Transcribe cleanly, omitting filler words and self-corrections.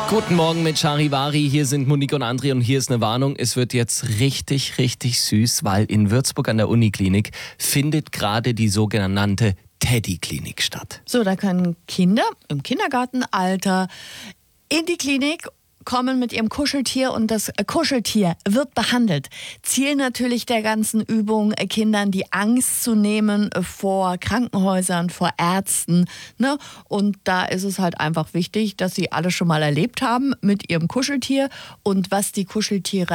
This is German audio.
Guten Morgen mit Charivari. Hier sind Monique und André und hier ist eine Warnung. Es wird jetzt richtig, richtig süß, weil in Würzburg an der Uniklinik findet gerade die sogenannte Teddy-Klinik statt. So, da können Kinder im Kindergartenalter in die Klinik kommen mit ihrem Kuscheltier und das Kuscheltier wird behandelt. Ziel natürlich der ganzen Übung, Kindern die Angst zu nehmen vor Krankenhäusern, vor Ärzten. Ne? Und da ist es halt einfach wichtig, dass sie alle schon mal erlebt haben mit ihrem Kuscheltier und was die Kuscheltiere